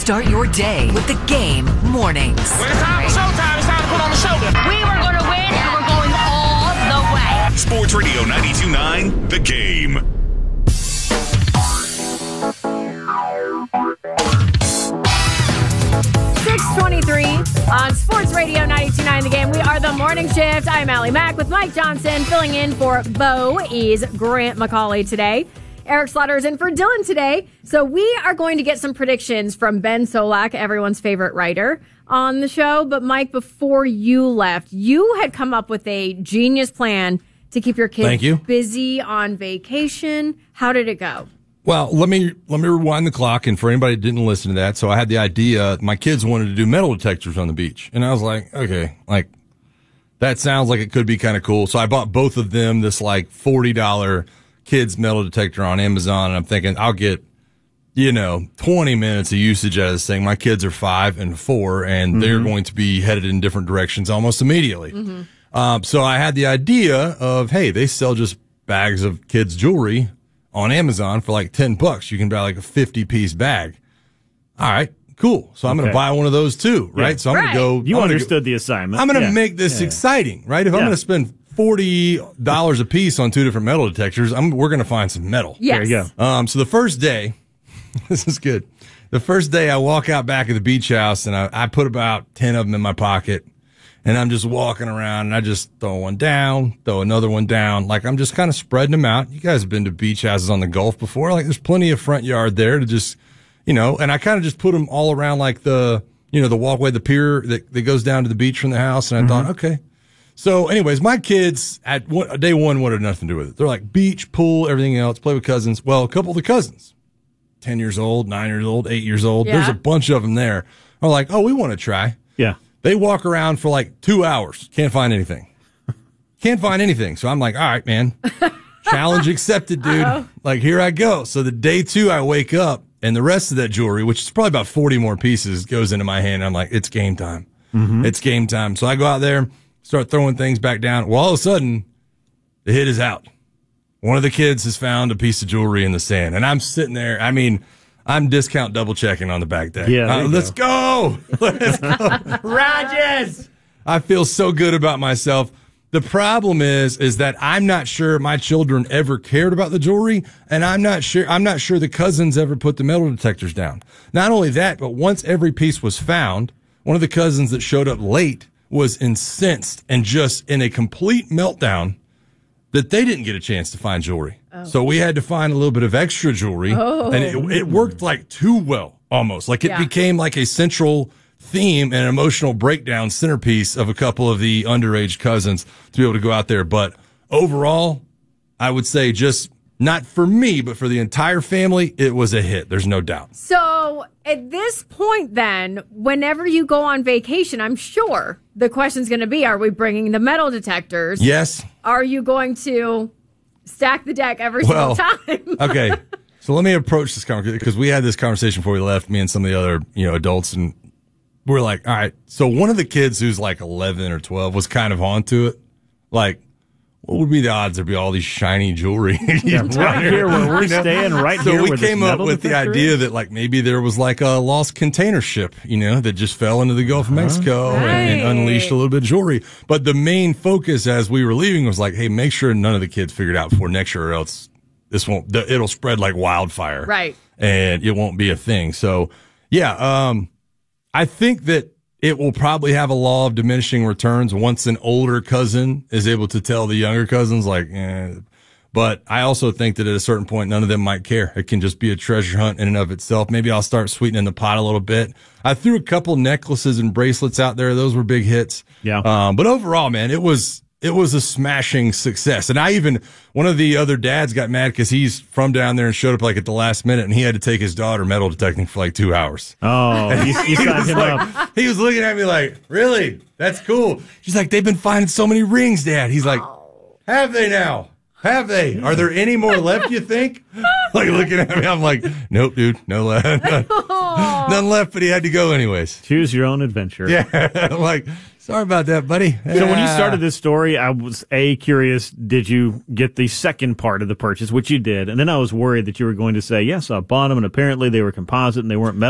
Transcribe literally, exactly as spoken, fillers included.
Start your day with the Game mornings. When it's time for showtime, it's time to put on the show. We were going to win, and we're going all the way. Sports Radio ninety-two point nine, The Game. six twenty-three on Sports Radio ninety-two point nine The Game. We are the Morning Shift. I'm Allie Mack with Mike Johnson, filling in for Bo is Grant McCauley today. Eric Slaughter is in for Dylan today. So we are going to get some predictions from Ben Solak, everyone's favorite writer, on the show. But Mike, before you left, you had come up with a genius plan to keep your kids Thank you. busy on vacation. How did it go? Well, let me let me rewind the clock, and for anybody that didn't listen to that, so I had the idea, my kids wanted to do metal detectors on the beach, and I was like, okay, like, that sounds like it could be kind of cool, so I bought both of them this, like, forty dollars kids metal detector on Amazon, and I'm thinking, I'll get, you know, twenty minutes of usage out of this thing. My kids are five and four, and mm-hmm. they're going to be headed in different directions almost immediately. Mm-hmm. Um, so I had the idea of, hey, they sell just bags of kids' jewelry on Amazon for like ten bucks. You can buy like a fifty piece bag. All right, cool. So I'm okay. going to buy one of those too, right? Yeah. So I'm right. going to go. You I'm understood go, the assignment. I'm going to yeah. make this yeah. exciting, right? If yeah. I'm going to spend forty dollars a piece on two different metal detectors, I'm, we're going to find some metal. Yes. There you go. Um, so the first day, this is good. The first day I walk out back of the beach house and I, I put about ten of them in my pocket. And I'm just walking around and I just throw one down, throw another one down. Like I'm just kind of spreading them out. You guys have been to beach houses on the Gulf before. Like there's plenty of front yard there to just, you know, and I kind of just put them all around like the, you know, the walkway, the pier that, that goes down to the beach from the house. And I mm-hmm. thought, okay. So anyways, my kids at one, day one wanted nothing to do with it. They're like beach, pool, everything else, play with cousins. Well, a couple of the cousins, ten years old, nine years old, eight years old. Yeah. There's a bunch of them there. Are like, oh, we want to try. Yeah. They walk around for like two hours. Can't find anything. Can't find anything. So I'm like, all right, man. Challenge accepted, dude. Uh-oh. Like, here I go. So the day two, I wake up and the rest of that jewelry, which is probably about forty more pieces, goes into my hand. I'm like, it's game time. Mm-hmm. It's game time. So I go out there, start throwing things back down. Well, all of a sudden, the hit is out. One of the kids has found a piece of jewelry in the sand. And I'm sitting there. I mean, I'm discount double checking on the back deck. Yeah, uh, let's go. go. Let's go. Rogers. I feel so good about myself. The problem is, is that I'm not sure my children ever cared about the jewelry, and I'm not sure, I'm not sure the cousins ever put the metal detectors down. Not only that, but once every piece was found, one of the cousins that showed up late was incensed and just in a complete meltdown that they didn't get a chance to find jewelry. Oh. So we had to find a little bit of extra jewelry, oh. and it, it worked like too well, almost. Like it yeah. became like a central theme and emotional breakdown centerpiece of a couple of the underage cousins to be able to go out there. But overall, I would say just not for me, but for the entire family, it was a hit. There's no doubt. So at this point then, whenever you go on vacation, I'm sure the question's going to be, are we bringing the metal detectors? Yes. Are you going to stack the deck every well, single time? Okay. So let me approach this conversation because we had this conversation before we left, me and some of the other, you know, adults, and we're like, all right. So one of the kids who's like eleven or twelve was kind of onto it. Like, what would be the odds there'd be all these shiny jewelry? Yeah, right here where we're you know? staying, right so here. So we where came this up with the idea is? that like maybe there was like a lost container ship, you know, that just fell into the Gulf of Mexico right. and, and unleashed a little bit of jewelry. But the main focus as we were leaving was like, hey, make sure none of the kids figured out before next year, or else this won't. It'll spread like wildfire, right? And it won't be a thing. So yeah, um, I think that it will probably have a law of diminishing returns once an older cousin is able to tell the younger cousins, like, eh. But I also think that at a certain point, none of them might care. It can just be a treasure hunt in and of itself. Maybe I'll start sweetening the pot a little bit. I threw a couple necklaces and bracelets out there. Those were big hits. Yeah. Um, but overall, man, it was, it was a smashing success. And I even, one of the other dads got mad because he's from down there and showed up like at the last minute, and he had to take his daughter metal detecting for like two hours. Oh, you, you signed him like, up. He was looking at me like, really? That's cool. She's like, they've been finding so many rings, Dad. He's like, have they now? Have they? Are there any more left, you think? Like looking at me, I'm like, nope, dude, no left. None left, but he had to go anyways. Choose your own adventure. Yeah, I'm like, sorry about that, buddy. So when you started this story, I was, A, curious, did you get the second part of the purchase, which you did? And then I was worried that you were going to say, yes, I bought them, and apparently they were composite and they weren't metal.